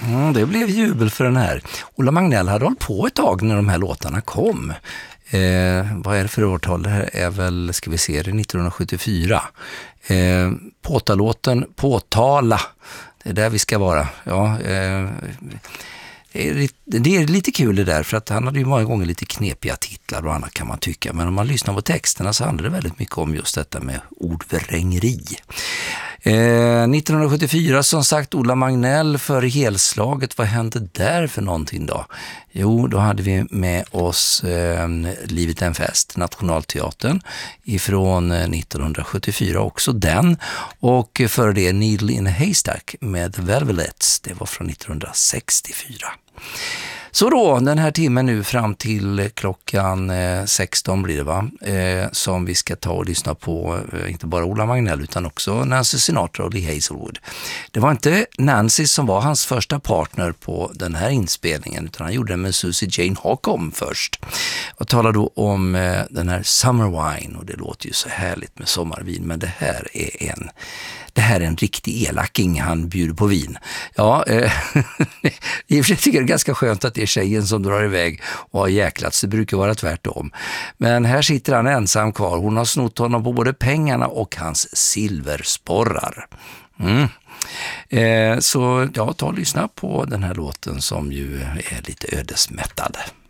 Det blev jubel för den här. Ola Magnell hade hållit på ett tag när de här låtarna kom. Vad är det för årtal? Det här är väl, ska vi se, det 1974. Påtalåten Påtala. Det är där vi ska vara. Ja, det är lite kul det där, för att han hade ju många gånger lite knepiga titlar och annat kan man tycka. Men om man lyssnar på texterna så handlar det väldigt mycket om just detta med ordvrängeri. 1974 som sagt, Ola Magnell för helslaget. Vad hände där för någonting då? Jo, då hade vi med oss Livet är en fest, Nationalteatern ifrån 1974 också den. Och för det Needle in a Haystack med The Velvets, det var från 1964. Så då, den här timmen nu fram till klockan 16 blir det va? Som vi ska ta och lyssna på inte bara Ola Magnell utan också Nancy Sinatra och Lee Hazelwood. Det var inte Nancy som var hans första partner på den här inspelningen, utan han gjorde det med Susie Jane Hockham först. Och talade då om den här Summer Wine, och det låter ju så härligt med sommarvin, men det här är en riktig elaking, han bjuder på vin. Ja, jag tycker det är ganska skönt att det är tjejen som drar iväg och har jäklats. Det brukar vara tvärtom. Men här sitter han ensam kvar. Hon har snott honom på både pengarna och hans silversporrar. Så ja, ta och lyssna på den här låten som ju är lite ödesmättad.